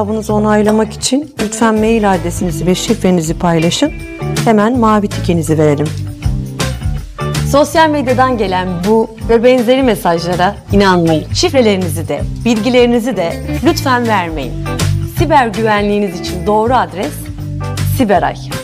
Hesabınızı onaylamak için lütfen mail adresinizi ve şifrenizi paylaşın. Hemen mavi tikinizi verelim. Sosyal medyadan gelen bu ve benzeri mesajlara inanmayın. Şifrelerinizi de, bilgilerinizi de lütfen vermeyin. Siber güvenliğiniz için doğru adres Siberay.